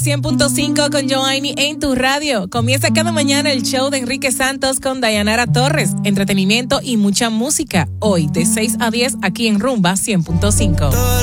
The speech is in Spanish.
100.5 con Joanny en tu radio. Comienza cada mañana el show de Enrique Santos con Dayanara Torres. Entretenimiento y mucha música. Hoy de 6 a 10 aquí en Rumba 100.5.